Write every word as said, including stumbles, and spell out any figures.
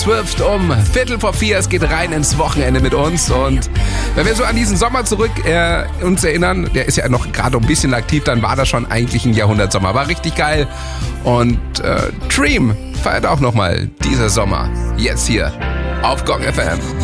Swift um Viertel vor vier. Es geht rein ins Wochenende mit uns. Und wenn wir so an diesen Sommer zurück äh, uns erinnern, der ist ja noch gerade ein bisschen aktiv, dann war das schon eigentlich ein Jahrhundertsommer. War richtig geil. Und äh, Dream feiert auch nochmal dieser Sommer. Jetzt hier auf Gong F M.